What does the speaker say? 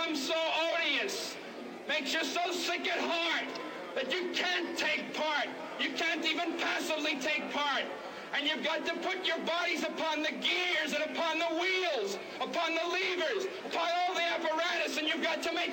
become so odious, makes you so sick at heart that you can't take part. You can't even passively take part. And you've got to put your bodies upon the gears and upon the wheels, upon the levers, upon all the apparatus, and you've got to make